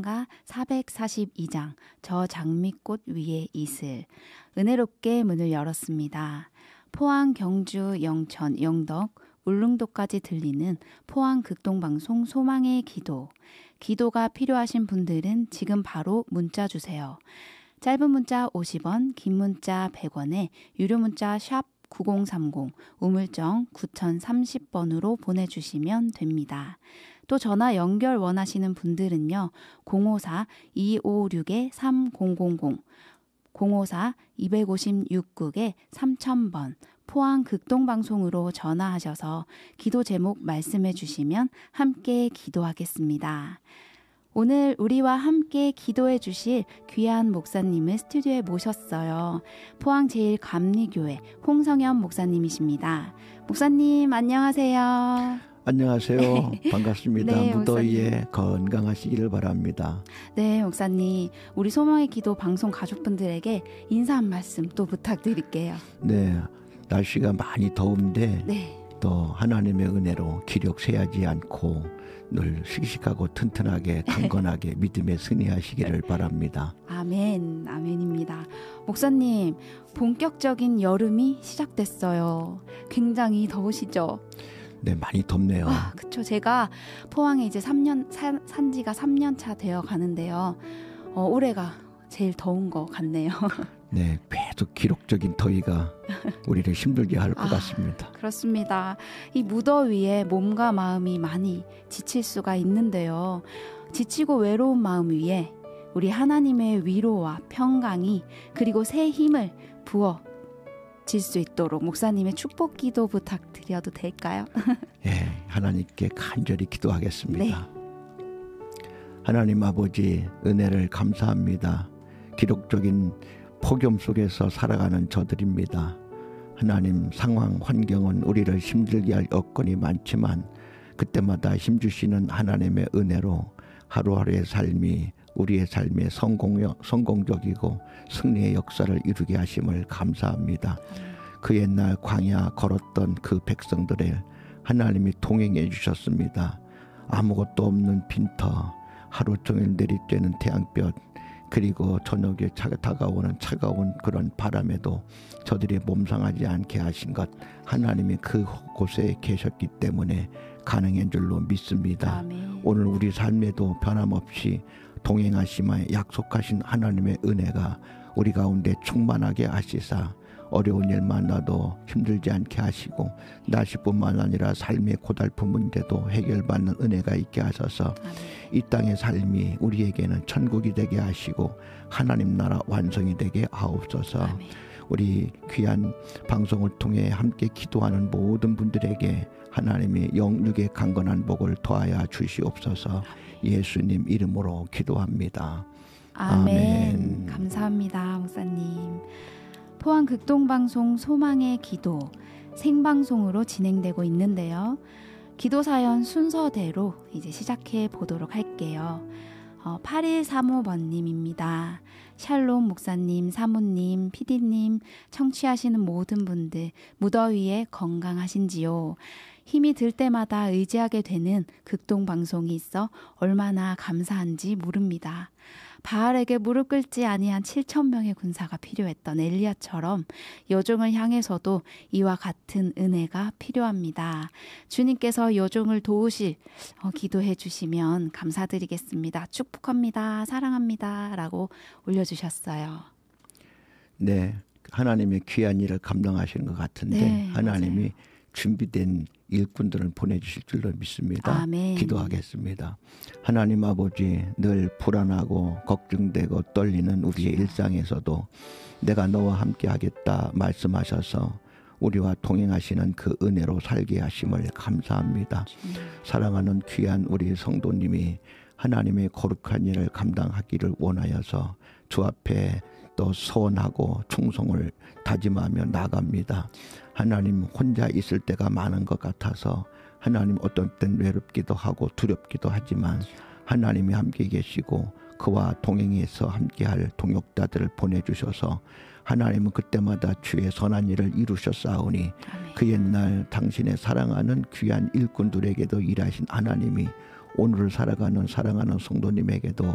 찬송가 442장 저 장미꽃 위에 이슬 은혜롭게 문을 열었습니다. 포항, 경주, 영천, 영덕, 울릉도까지 들리는 포항 극동방송 소망의 기도. 기도가 필요하신 분들은 지금 바로 문자 주세요. 짧은 문자 50원, 긴 문자 100원에 유료 문자 샵 9030 우물정 9030번으로 보내주시면 됩니다. 또 전화 연결 원하시는 분들은요. 054-256-3000 054-256-3000번 포항 극동방송으로 전화하셔서 기도 제목 말씀해 주시면 함께 기도하겠습니다. 오늘 우리와 함께 기도해 주실 귀한 목사님을 스튜디오에 모셨어요. 포항 제1감리교회 홍성현 목사님이십니다. 목사님 안녕하세요. 안녕하세요. 반갑습니다. 네, 무더위에 건강하시기를 바랍니다. 네, 목사님. 우리 소망의 기도 방송 가족분들에게 인사 한 말씀 또 부탁드릴게요. 네, 날씨가 많이 더운데 네. 또 하나님의 은혜로 기력 쇠하지 않고 늘 씩씩하고 튼튼하게 강건하게 믿음에 승리하시기를 바랍니다. 아멘, 아멘입니다. 목사님, 본격적인 여름이 시작됐어요. 굉장히 더우시죠? 네, 많이 덥네요. 그쵸. 제가 포항에 이제 산 지가 3년 차 되어 가는데요. 올해가 제일 더운 것 같네요. 네, 계속 기록적인 더위가 우리를 힘들게 할 것 같습니다. 그렇습니다. 이 무더위에 몸과 마음이 많이 지칠 수가 있는데요. 지치고 외로운 마음 위에 우리 하나님의 위로와 평강이 그리고 새 힘을 부어질 수 있도록 목사님의 축복 기도 부탁드려도 될까요? 예, 하나님께 간절히 기도하겠습니다. 네. 하나님 아버지 은혜를 감사합니다. 기록적인 폭염 속에서 살아가는 저들입니다. 하나님 상황 환경은 우리를 힘들게 할 여건이 많지만 그때마다 힘주시는 하나님의 은혜로 하루하루의 삶이 우리의 삶에 성공적이고 승리의 역사를 이루게 하심을 감사합니다. 그 옛날 광야 걸었던 그 백성들을 하나님이 동행해 주셨습니다. 아무것도 없는 빈터, 하루 종일 내리쬐는 태양볕, 그리고 저녁에 다가오는 차가운 그런 바람에도 저들이 몸상하지 않게 하신 것 하나님이 그곳에 계셨기 때문에 가능한 줄로 믿습니다. 아멘. 오늘 우리 삶에도 변함없이 동행하시며 약속하신 하나님의 은혜가 우리 가운데 충만하게 하시사 어려운 일 만나도 힘들지 않게 하시고 날씨뿐만 아니라 삶의 고달픈 문제도 해결받는 은혜가 있게 하셔서 이 땅의 삶이 우리에게는 천국이 되게 하시고 하나님 나라 완성이 되게 하옵소서. 우리 귀한 방송을 통해 함께 기도하는 모든 분들에게 하나님이 영육의 강건한 복을 더하여 주시옵소서. 예수님 이름으로 기도합니다. 아멘. 감사합니다, 목사님. 포항 극동방송 소망의 기도 생방송으로 진행되고 있는데요. 기도사연 순서대로 이제 시작해 보도록 할게요. 8135번님입니다. 샬롬 목사님, 사모님, 피디님, 청취하시는 모든 분들 무더위에 건강하신지요? 힘이 들 때마다 의지하게 되는 극동방송이 있어 얼마나 감사한지 모릅니다. 바알에게 무릎 꿇지 아니한 7,000명의 군사가 필요했던 엘리야처럼 여종을 향해서도 이와 같은 은혜가 필요합니다. 주님께서 여종을 도우실 기도해 주시면 감사드리겠습니다. 축복합니다. 사랑합니다. 라고 올려주셨어요. 네, 하나님의 귀한 일을 감당하시는 것 같은데 네, 하나님이 맞아요. 준비된 일꾼들을 보내주실 줄로 믿습니다. 아멘. 기도하겠습니다. 하나님 아버지, 늘 불안하고 걱정되고 떨리는 우리의 일상에서도 내가 너와 함께 하겠다 말씀하셔서 우리와 동행하시는 그 은혜로 살게 하심을 감사합니다. 사랑하는 귀한 우리 성도님이 하나님의 거룩한 일을 감당하기를 원하여서 주 앞에 또 소원하고 충성을 다짐하며 나갑니다. 하나님 혼자 있을 때가 많은 것 같아서 하나님 어떤 땐 외롭기도 하고 두렵기도 하지만 하나님이 함께 계시고 그와 동행해서 함께할 동역자들을 보내주셔서 하나님은 그때마다 주의 선한 일을 이루셨사오니 아멘. 그 옛날 당신의 사랑하는 귀한 일꾼들에게도 일하신 하나님이 오늘을 살아가는 사랑하는 성도님에게도